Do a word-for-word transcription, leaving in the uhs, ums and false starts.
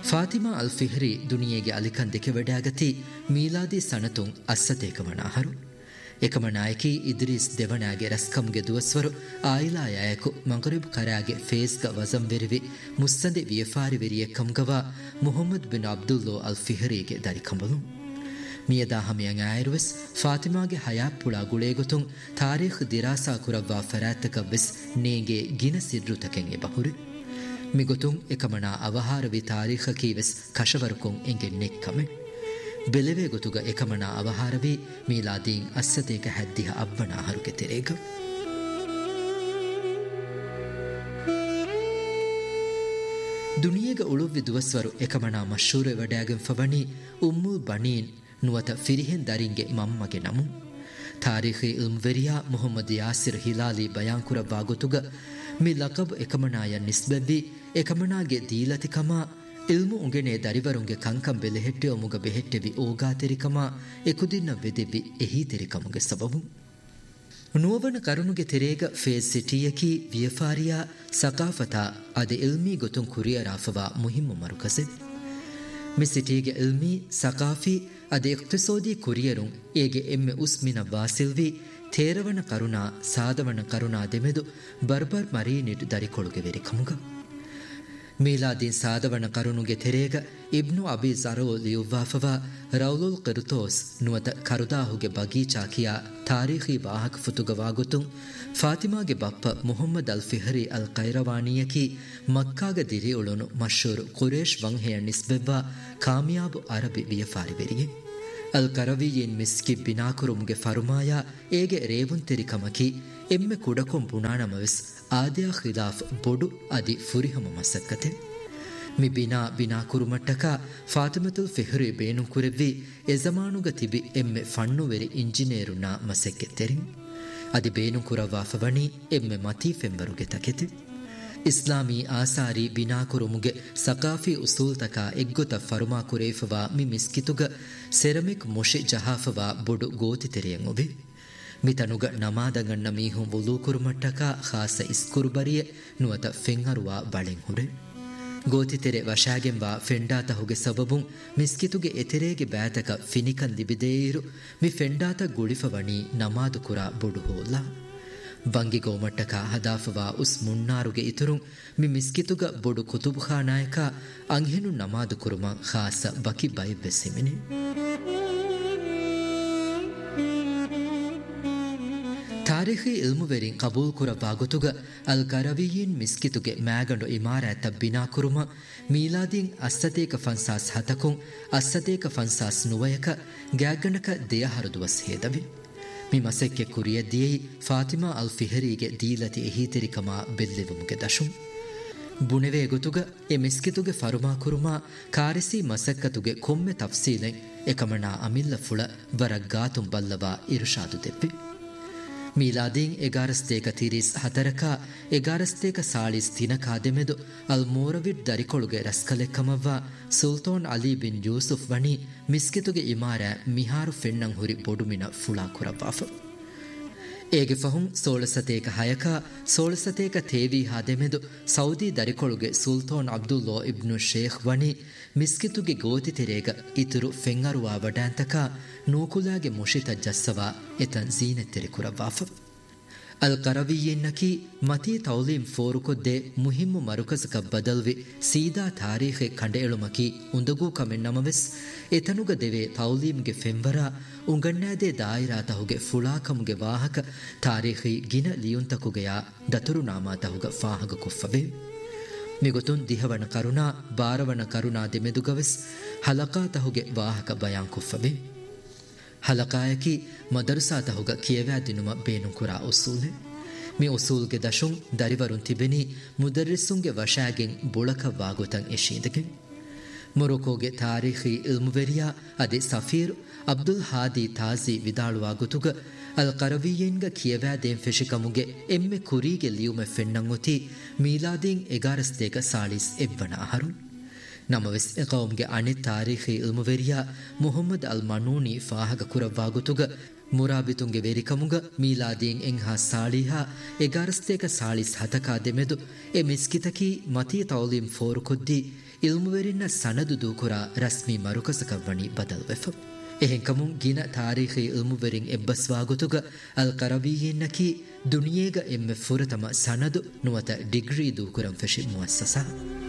ಫಾತಿಮಾ ಅಲ್ ಫಿಹ್ರಿ ದುನಿಯೆಗೆ ಅಲಿಕನ್ ದೆಕೆ ವಡಾಗತಿ ಮೀಲಾದಿ ಸನತುಂ ಅಸ್ಸತೇಕಮನಾಹರು ಏಕಮ ನಾಯಕಿ ಇದ್ರೀಸ್ ದೆವಣಾಗೆ ರಸ್ಕಮ್ಗೆ ದುವಸ್ವರು ಆಯಿಲಾ ಯಾಯಕು ಮಗರಿಬ್ ಕರಾಗೆ ಫೇಸ್ಗ ವಜಂ ವೆರಿವಿ ಮುಸ್ತಂದೆ ವಿಯಫಾರಿ ವೆರಿಯ ಕಮ್ಗವ ಮುಹಮ್ಮದ್ ಬಿನ್ ಅಬ್ದುಲ್ಲೋ ಅಲ್ ಫಿಹ್ರಿಗೆ ದರಿ ಕಂಬಲು ಮಿಯದಾ ಹಮಿಯಂ ಆಯರುವೆಸ್ ಫಾತಿಮಾಗೆ ಹಯಾಪ್ ಪುಳಾ ಗುಳೇಗುತುಂ ತಾರೀಖ್ ದಿರಾಸಾ ಕುರವ್ವಾ ಫರಾತ್ತಕ ಬೆಸ್ ನೇಗೆ ಗಿನ ಸಿರ್ರುತಕೆಂ A ಬಹುರಿ ಮಿಗುತುಂ ಏಕಮನಾ ಅವಹಾರವಿ ತಾರೀಖಕಿ ವೆಸ್ ಕಶವರುಕುಂ ಎಂಗೆ ನೆಕ್ಕಮೆ ಬೆಲೆವೆ ಗೊತುಗ ಏಕಮನಾ ಅವಹಾರವಿ ಮೀಲಾದೀನ್ ಅಸ್ಸತೇಕ ಹದ್ದಿಹ ಅವ್ವನಾ ಹರುಕೆ ತೆರೇಗ ದುನಿಯೆಗ ಉಳುವ್ವಿ ದುವಸ್ವರು ಏಕಮನಾ ಮಶೂರೆ ವಡ್ಯಾಗಂ ಫವಣಿ ಉಮ್ಮುಲ್ ಬನೀನ್ ನುವತ ಫಿರಿಹೆನ್ ದರಿಂಗೆ ಮಮ್ಮಗೆ ನಮು ತಾರೀಖಿ ಇಲ್ಮ್ವೆರಿಯಾ Muhammad Yasir ಹಿಲಾಲಿ ಬಯಾಂಕುರ ವಾಗುತುಗ me ಲಕಬ್ ಏಕಮನಾಯ ನಿಸ್ಬೆವ್ವಿ ಏಕಮನಾಗೆ ದೀಲತಿಕಮ ಇಲ್ಮು ಉಂಗೆನೆ ದರಿವರುಂಗೆ ಕಂಕಂ ಬೆಲೆಹೆಟ್ಟೆ ಒಮುಗ ಬೆಹೆಟ್ಟೆವಿ ಓಗಾ ತೆರಿಕಮ ಎಕುದಿನ್ನ ವೆದೆವಿ ಎಹಿ ತೆರಿಕಮುಗೆ ಸಬಬು ನುವವನ ಕರುಣುಗೆ ತೆರೇಗ face ಸಿಟಿಯಕಿ ವಿಯಫಾರಿಯಾ ಸಕಾಫತಾ ಅದೆ ಇಲ್ಮಿ ಗೊತುಂ ಕುರಿಯರಾಫವಾ ಮುಹಿಮ್ಮು ಮರುಕಸೆ ಮಿ ಸಿಟಿಗೆ ಇಲ್ಮಿ ಸಕಾಫಿ ಅದೆ ಇಕ್ತಿಸೋದಿ ಕುರಿಯರುಂ ಏಗೆ ಎಮ್ಮೆ ಉಸ್ಮಿನ ವಾಸಿಲ್ವಿ ತೇರವನ ಕರುಣಾ ಸಾದವನ ಕರುಣಾ ದೆಮೆದು ಬರ್ಬರ್ ಮರೀನಿಟ್ ದರಿಕೊಳುಗೆ ವೆರಿ ಕಮುಗ ಮೀಲಾದೀನ್ ಸಾದವನ ಕರುಣುಗೆ ತೆರೇಗ ಇಬ್ನು ಅಬಿ ಜರೋ ಲಿಯುವಾಫವಾ ರೌಲುಲ್ ಕಿರ್ತೋಸ್ ನುವತ ಕರುದಾಹುಗೆ ಬಗೀಚಾ ಕಿಯಾ ತಾರೀಖಿ ವಾಹಕ ಫುತುಗವಾಗುತುಂ ಫಾತಿಮಾಗೆ ಬಪ್ಪ ಮುಹಮ್ಮದ್ ಅಲ್ ಫಿಹರಿ ಅಲ್ ಕೈರವಾಣಿಯಕಿ ಮಕ್ಕಾಗ ದಿರಿ ಉಳುನು ಮಶೂರು ಕುರೇಶ್ ವಂಹೆಯ ನಿಸ್ಬೆವ್ವಾ ಕಾಮಿಯಾಬು ಅರಬಿ ವಿಯಫಾರಿವೆರಿಗೆ ಅಲ್ ಕರವಿಯೇನ್ ಮಿಸ್ಕಿ ಬಿನಾಕುರುಮ್ಗೆ ಫರುಮಾಯ ಏಗೆ ರೇವುನ್ ತೆರಿಕಮಕಿ ಎಮ್ಮೆ ಕುಡಕೊಂ ಪುಣಾಣಮವೆಸ್ ಆದ್ಯಾ ಖಿಲಾಫ್ ಬೊಡು ಅದಿ ಫುರಿಹಮ ಮಸಕ್ಕತೆ ಮಿ ಬಿನಾ ಬಿನಾ ಕುರುಮಟ್ಟಕ ಫಾತಿಮತುಲ್ ಫಿಹ್ರಿ ಬೇನು ಕುರೆವ್ವಿ ಎಜಮಾನುಗ ತಿಬಿ ಎಮ್ಮೆ ಫಣ್ಣುವೆರಿ ಇಂಜಿನಿಯರುನಾ ಮಸೆಕ್ಕೆ ತೆರಿಂ ಅದಿ ಬೇನು ಕುರವಾ ಫವಣಿ ಎಮ್ಮೆ ಮತಿ ಫೆಂಬರುಗೆ ತಕೆತೆ ಇಸ್ಲಾಮಿ ಆಸಾರಿ ಬಿನಾ ಕುರುಮುಗೆ ಸಕಾಫಿ ಉಸೂಲ್ ತಕ ಎಗ್ಗೊತ ಫರುಮಾ ಕುರೇಫವಾ ಮಿ ಮಿಸ್ಕಿತುಗ ಸೆರಮಿಕ್ ಮುಷಿ ಜಹಾಫವಾ ಬೊಡು ಗೋತಿ ತೆರೆಯಂ ಒಬೆ ಮಿತನುಗ ನಮಾದಗಣ್ಣ ಮೀಹುಂ ವುಲೂ ಕುರುಮಟ್ಟಕ ಖಾಸ ಇಸ್ಕುರುಬರಿಯೆ ನುವತ ಫೆಂಗರುವಾ ಬಳೆಂ ಹುಡೆ ಗೋತಿ ತೆರೆ ವಶಾಗೆಂವಾ ಫೆಂಡಾತ ಹುಗೆ ಸಬಬುಂ ಮಿಸ್ಕಿತುಗೆ ಎತೆರೇಗೆ ಬ್ಯಾತಕ ಫಿನಿಕನ್ ಲಿಬಿದೇಯಿರು ಮಿ ಫೆಂಡಾತ ಗುಳಿಫವಣಿ ನಮಾದು ಕುರ ಬೊಡು ಹೋಲ್ಲ ಬಂಗಿ ಗೋಮಟ್ಟಕ ಹದಾಫವಾ ಉಸ್ ಮುನ್ನಾರುಗೆ ಇತುರುಂ ಮಿ ಮಿಸ್ಕಿತುಗ ಬೊಡು ಕುತುಬ್ಖಾನಾಯಕ ಅಂಹೆನು ನಮಾದು ಕುರುಮ ಖಾಸ ಬಕಿ ಬೈ ಬೆಸಿಮಿನಿ ತಾರೀಖಿ ಇಲ್ಮುವೆರಿನ್ ಕಬೂಲ್ ಕುರ ವಾಗುತುಗ ಅಲ್ ಕರವಿಯೀನ್ ಮಿಸ್ಕಿತುಗೆ ಮ್ಯಾಗಂಡು ಇಮಾರಾತ ಬಿನಾ ಕುರುಮ ಮೀಲಾದೀನ್ ಅಸ್ಸತೇಕ ಫನ್ಸಾಸ್ ಹತಕುಂ ಅಸ್ಸತೇಕ ಫನ್ಸಾಸ್ ನುವಯಕ ಗ್ಯಾಗಂಡಕ ದೇಯಹರುದುವಸ್ ಹೇದವಿ ಮಿ ಮಸೆಕ್ಕೆ ಕುರಿಯ ದಿಯೈ ಫಾತಿಮಾ ಅಲ್ ಫಿಹರಿಗೆ ದೀಲತಿ ಎಹೀತಿರಿಕಮ ಬೆಲ್ಲಿವುಮುಗೆ ದಶುಂ ಬುಣೆವೆ ಗೊತುಗ ಎ ಮಿಸ್ಕಿತುಗೆ ಫರುಮಾ ಕುರುಮ ಕಾರಿಸಿ ಮಸಕ್ಕತುಗೆ ಕೊಮ್ಮೆ ತಫ್ಸೀಲೆಂ ಎಕಮಣಾ ಅಮಿಲ್ಲ ಫುಳ ವರಗ್ಗಾತುಂ ಬಲ್ಲವಾ ಇರುಷಾದು ದೆವ್ವಿ ಮೀಲಾದೀನ್ ಎಗಾರಸ್ತೇಕ ತಿರಿಸ್ ಹತರಕ ಎಗಾರಸ್ತೇಕ ಸಾಳಿಸ್ ತಿನಕಾ ದೆಮೆದು ಅಲ್ ಮೋರವಿಡ್ ದರಿಕೊಳುಗೆ ರಸ್ಕಲೆಕ್ಕಮವ್ವ ಸುಲ್ತಾನ್ ಅಲಿ ಬಿನ್ ಯೂಸುಫ್ ವಣಿ ಮಿಸ್ಕಿತುಗೆ ಇಮಾರ ಮಿಹಾರು ಫೆಣ್ಣಂ ಹುರಿ ಬೊಡುಮಿನ ಫುಳಾ ಕುರವಾಫ ಏಗೆ ಫಹುಂ ಸೋಳಸತೇಕ ಹಯಕ ಸೋಳಸತೇಕ ತೇವಿ ಹಾದೆಮೆದು ಸೌದಿ ದರಿಕೊಳುಗೆ ಸುಲ್ತಾನ್ ಅಬ್ದುಲ್ಲೋ ಇಬ್ನು ಶೇಖ್ ವಣಿ ಮಿಸ್ಕಿತುಗೆ ಗೋತಿ ತೆರೇಗ ಇತುರು ಫೆಂಗರುವಾ ವಡಾಂತಕ ನೂಕುಲಾಗೆ ಮುಷಿತ ಜಸ್ಸವಾ ಎತನ್ ಝೀನೆತ್ತೆರಿ ಕುರವಾಫ ಅಲ್ ಕರವಿಯೇನ್ನಕಿ ಮತಿ ತೌಲೀಂ ಫೋರುಕೊದ್ದೆ ಮುಹಿಮ್ಮು ಮರುಕಸಕ ಬದಲ್ವಿ ಸೀದಾ ತಾರೀಖೆ ಕಂಡೆಳುಮಕಿ ಉಂದಗೂ ಕಮೆನ್ ನಮವೆಸ್ ಎತನುಗ ದೆವೆ ತೌಲೀಂಗೆ ಫೆಂವರ ಉಂಗಣ್ಣಾದೆ ದಾಯಿರಾತಹುಗೆ ಫುಳಾಕಮುಗೆ ವಾಹಕ ತಾರೀಖಿ ಗಿನ ಲಿಯುಂತಕುಗೆಯ ದತುರು ನಾಮಾತಹುಗ ಫಾಹಗ ಕುಫ್ಫವೆ ಮಿಗುತುನ್ ದಿಹವನ ಕರುಣಾ ಬಾರವನ ಕರುಣಾ ದೆಮೆದುಗವೆಸ್ ಹಲಕಾತಹುಗೆ ವಾಹಕ ಬಯಾನ್ ಕುಫ್ಫವೆ ಹಲಕಾಯಕಿ ಮದರಸಾತಹುಗ ಕಿಯವ್ಯಾ ದಿನುಮ ಬೇನು ಕುರಾ ಉಸೂಲೆ ಮಿ ಉಸೂಲ್ಗೆ ದಶುಂ ದರಿವರುನ್ ತಿಬೆನಿ ಮುದರ್ರಿಸುಂಗೆ ವಶಾಗೆನ್ ಬುಳಕ ವಾಗುತಂ ಎಶೀದಗೆ ಮೊರೊಕೋಗೆ ತಾರೀಖಿ ಇಲ್ಮುವೆರಿಯಾ ಅದೆ ಸಫೀರ್ ಅಬ್ದುಲ್ ಹಾದಿ ತಾಜಿ ವಿದಾಳುವಾಗುತುಗ ಅಲ್ ಕರವಿಯೇನ್ಗ ಕಿಯವ್ಯಾ ದೇಂ ಫೆಶಿಕಮುಗೆ ಎಮ್ಮೆ ಕುರಿಗೆ ಲಿಯುಮೆ ಫೆನ್ನಂಗುತಿ ಮೀಲಾದೀನ್ ಎಗಾರಸ್ತೇಕ ಸಾಳಿಸ್ ಎವ್ವನ ಅಹರು ನಮವೆಸ್ ಎಕೌಮ್ಗೆ ಅಣಿ ತಾರೀಖಿ ಇಲ್ಮುವೆರಿಯಾ ಮುಹಮ್ಮದ್ ಅಲ್ ಮನೂನಿ ಫಾಹಗ ಕುರವಾಗುತುಗ ಮುರಾಬಿತುಂಗೆ ವೆರಿಕಮುಗ ಮೀಲಾದೀನ್ ಎಂಹಾ ಸಾಳಿಹಾ ಎಗಾರಸ್ತೇಕ ಸಾಳಿಸ್ ಹತಕಾ ದೆಮೆದು ಎ ಮಿಸ್ಕಿತಕಿ ಮತೀ ತೌಲೀಂ ಫೋರು ಕೊದ್ದಿ ಇಲ್ಮುವೆರಿನ್ನ ಸನದು ದೂಕುರಾ ರಸ್ಮಿ ಮರುಕಸಕವ್ವಣಿ ಬದಲ್ ವೆಫಂ ಎಹೆಂಕಮುಂ ಗಿನ ತಾರೀಖಿ ಇಲ್ಮುವೆರಿನ್ ಎಬ್ಬಸ್ವಾಗುತುಗ ಅಲ್ ಕರವೀಯಿನ್ನಕಿ ದುನಿಯೇಗ ಎಮ್ಮೆ ಫುರತಮ ಸನದು ನುವತ ಡಿಗ್ರಿ ದೂಕುರಂ ಫೆಶಿ ಮುವಸ್ಸಸ